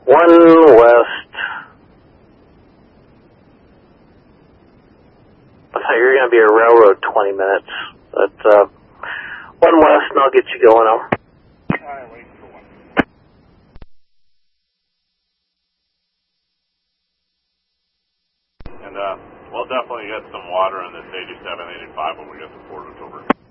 1 west. I thought you were going to be a railroad 20 minutes. But 1 west, and I'll get you going on. Alright, waiting for one. And we'll definitely get some water in this 87, 85 when we get to Port October.